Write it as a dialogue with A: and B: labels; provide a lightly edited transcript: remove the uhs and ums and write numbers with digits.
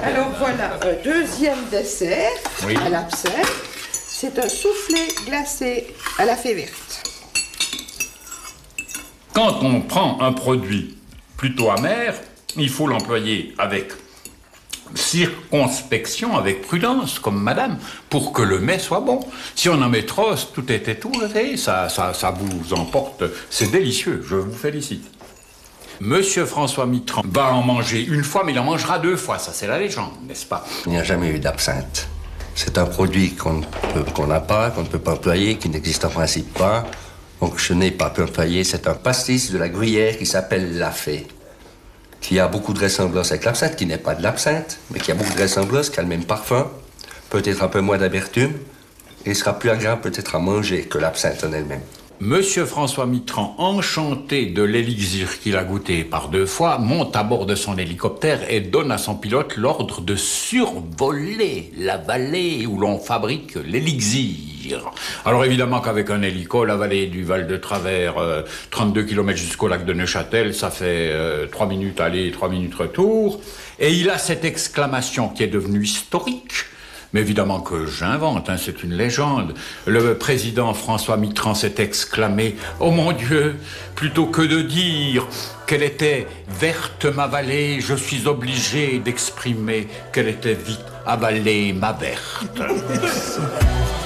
A: Alors voilà, un deuxième dessert à l'absinthe. C'est un soufflé glacé à la fée verte.
B: Quand on prend un produit plutôt amer, il faut l'employer avec circonspection, avec prudence, comme madame, pour que le mets soit bon. Si on en met trop, tout est étourdé, ça vous emporte. C'est délicieux, je vous félicite. Monsieur François Mitterrand va en manger une fois, mais il en mangera 2 fois. Ça, c'est la légende, n'est-ce pas?
C: Il n'y a jamais eu d'absinthe. C'est un produit qu'on n'a pas, qu'on ne peut pas employer, qui n'existe en principe pas. Donc je n'ai pas pu employer. C'est un pastis de la Gruyère qui s'appelle la fée, qui a beaucoup de ressemblance avec l'absinthe, qui n'est pas de l'absinthe, mais qui a beaucoup de ressemblance, qui a le même parfum, peut-être un peu moins d'amertume, et sera plus agréable peut-être à manger que l'absinthe en elle-même.
B: Monsieur François Mitterrand, enchanté de l'élixir qu'il a goûté par 2 fois, monte à bord de son hélicoptère et donne à son pilote l'ordre de survoler la vallée où l'on fabrique l'élixir. Alors évidemment qu'avec un hélico, la vallée du Val de Travers, 32 km jusqu'au lac de Neuchâtel, ça fait 3 minutes aller, 3 minutes retour. Et il a cette exclamation qui est devenue historique. Mais évidemment que j'invente, c'est une légende. Le président François Mitterrand s'est exclamé « Oh mon Dieu !» Plutôt que de dire qu'elle était verte ma vallée, je suis obligé d'exprimer qu'elle était vite avalée ma verte.